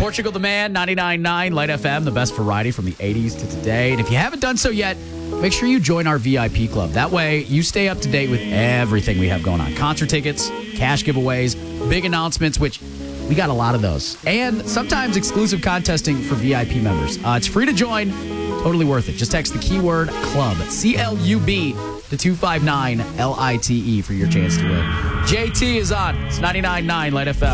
Portugal the Man, 99.9 Light FM, the best variety from the 80s to today. And if you haven't done so yet, make sure you join our VIP club. That way, you stay up to date with everything we have going on. Concert tickets, cash giveaways, big announcements, which we got a lot of those. And sometimes exclusive contesting for VIP members. It's free to join. Totally worth it. Just text the keyword CLUB, C-L-U-B, to 259-LITE for your chance to win. JT is on. It's 99.9 Light FM.